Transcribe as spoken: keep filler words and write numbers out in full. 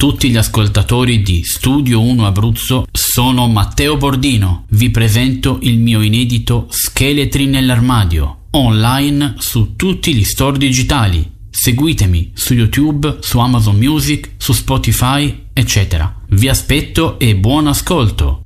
tutti gli ascoltatori di Studio uno Abruzzo, sono Matteo Bordino. Vi presento il mio inedito Scheletri nell'armadio, online su tutti gli store digitali. Seguitemi su YouTube, su Amazon Music, su Spotify, eccetera. Vi aspetto e buon ascolto!